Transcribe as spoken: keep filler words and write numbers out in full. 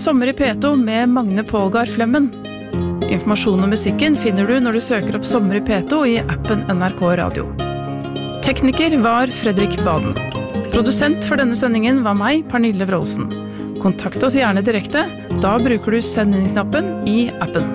Sommer i P to med Magne Pålgar Flemmen. Informasjon om musikken finner du når du søker opp Sommer i P to i appen N R K Radio. Tekniker var Fredrik Baden. Produsent for denne sendingen var meg, Pernille Wroldsen. Kontakt oss gjerne direkte, da bruker du send inn-knappen i appen.